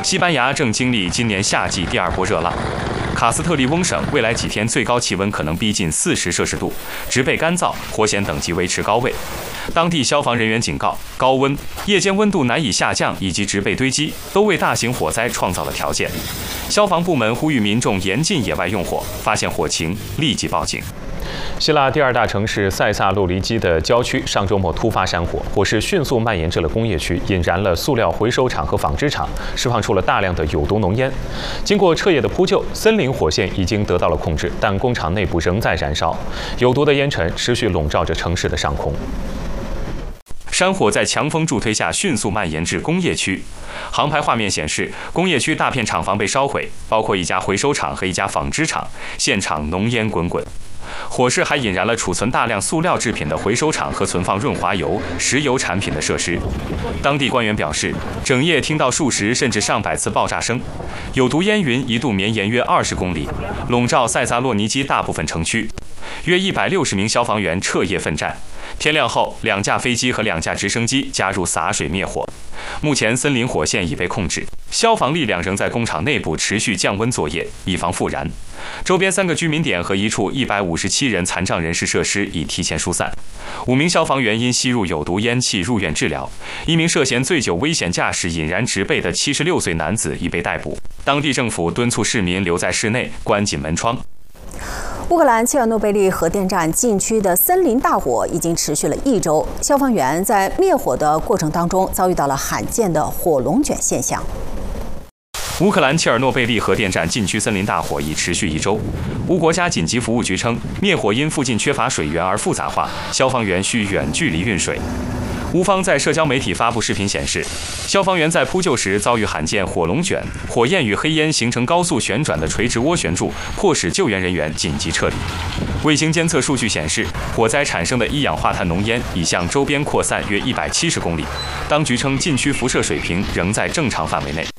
西班牙正经历今年夏季第二波热浪。卡斯特利翁省未来几天最高气温可能逼近40摄氏度，植被干燥，火险等级维持高位。当地消防人员警告，高温、夜间温度难以下降以及植被堆积，都为大型火灾创造了条件。消防部门呼吁民众严禁野外用火，发现火情立即报警。 希腊第二大城市塞萨洛尼基的郊区上周末突发山火，火势迅速蔓延至了工业区，引燃了塑料回收厂和纺织厂，释放出了大量的有毒浓烟。经过彻夜的扑救，森林火线已经得到了控制，但工厂内部仍在燃烧，有毒的烟尘持续笼罩着城市的上空。 山火在强风助推下迅速蔓延至工业区。航拍画面显示，工业区大片厂房被烧毁，包括一家回收厂和一家纺织厂，现场浓烟滚滚。火势还引燃了储存大量塑料制品的回收厂和存放润滑油、石油产品的设施。当地官员表示，整夜听到数十甚至上百次爆炸声，有毒烟云一度绵延约20公里，笼罩塞萨洛尼基大部分城区。约160名消防员彻夜奋战。天亮后，2架飞机和2架直升机加入洒水灭火。目前森林火线已被控制，消防力量仍在工厂内部持续降温作业，以防复燃。周边3个居民点和一处157人残障人士设施已提前疏散。5名消防员因吸入有毒烟气入院治疗。1名涉嫌醉酒危险驾驶引燃植被的76岁男子已被逮捕。当地政府敦促市民留在室内，关紧门窗。 乌克兰切尔诺贝利核电站禁区的森林大火已经持续了1周，消防员在灭火的过程当中遭遇到了罕见的火龙卷现象。 乌克兰切尔诺贝利核电站禁区森林大火已持续1周。乌国家紧急服务局称，灭火因附近缺乏水源而复杂化，消防员需远距离运水。乌方在社交媒体发布视频显示，消防员在扑救时遭遇罕见火龙卷，火焰与黑烟形成高速旋转的垂直涡旋柱，迫使救援人员紧急撤离。卫星监测数据显示，火灾产生的一氧化碳浓烟已向周边扩散约170公里。当局称，禁区辐射水平仍在正常范围内。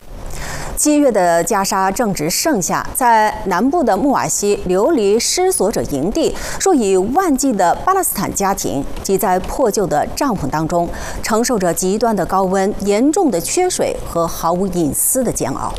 7月的加沙正值盛夏，在南部的穆瓦西流离失所者营地，数以万计的巴勒斯坦家庭挤在破旧的帐篷当中，承受着极端的高温、严重的缺水和毫无隐私的煎熬。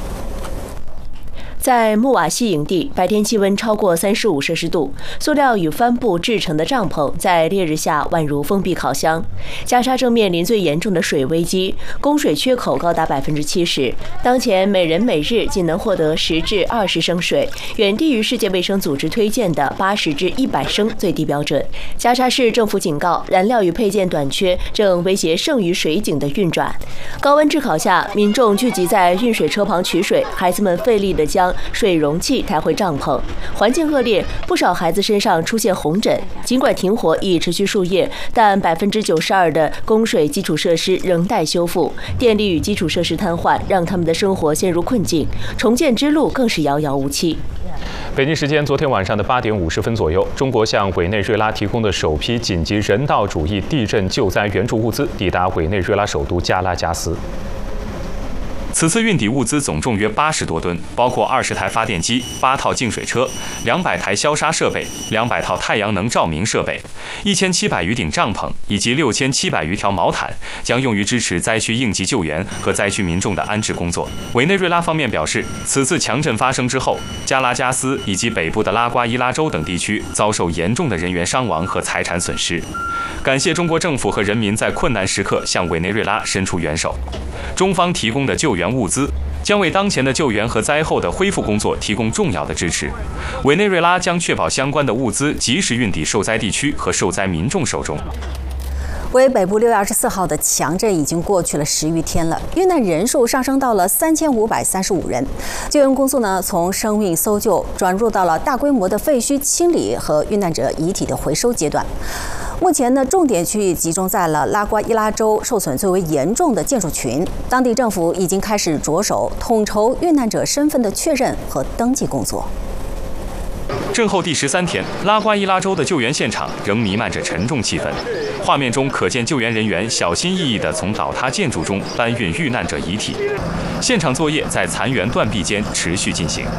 在穆瓦西营地，白天气温超过35摄氏度，塑料与帆布制成的帐篷在烈日下宛如封闭烤箱。加沙正面临最严重的水危机，供水缺口高达70%。当前每人每日仅能获得10至20升水，远低于世界卫生组织推荐的80至100升最低标准。加沙市政府警告，燃料与配件短缺正威胁剩余水井的运转。高温炙烤下，民众聚集在运水车旁取水，孩子们费力地将水容器抬回帐篷，环境恶劣，不少孩子身上出现红疹。尽管停火已持续数夜，但92%的供水基础设施仍待修复，电力与基础设施瘫痪，让他们的生活陷入困境，重建之路更是遥遥无期。 北京时间昨天晚上的8点50分左右，中国向委内瑞拉提供的首批紧急人道主义地震救灾援助物资抵达委内瑞拉首都加拉加斯。 此次运抵物资总重约80多吨，包括20台发电机、8套净水车、200台消杀设备、200套太阳能照明设备、1700余顶帐篷以及6700余条毛毯，将用于支持灾区应急救援和灾区民众的安置工作。委内瑞拉方面表示，此次强震发生之后，加拉加斯以及北部的拉瓜伊拉州等地区遭受严重的人员伤亡和财产损失。感谢中国政府和人民在困难时刻向委内瑞拉伸出援手。中方提供的救援物资将为当前的救援和灾后的恢复工作提供重要的支持。委内瑞拉将确保相关的物资及时运抵受灾地区和受灾民众手中。 为北部6月24号的强震已经过去了10余天了，遇难人数上升到了3535人。救援工作呢，从生命搜救转入到了大规模的废墟清理和遇难者遗体的回收阶段。目前呢，重点区域集中在了拉瓜伊拉州受损最为严重的建筑群，当地政府已经开始着手统筹遇难者身份的确认和登记工作。 震后第13天，拉瓜伊拉州的救援现场仍弥漫着沉重气氛。画面中可见救援人员小心翼翼地从倒塌建筑中搬运遇难者遗体。现场作业在残垣断壁间持续进行。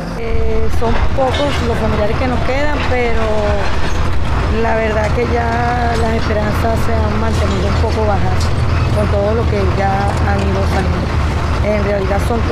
La verdad que ya las esperanzas se han mantenido un poco bajas con todo lo que ya han ido saliendo. En realidad son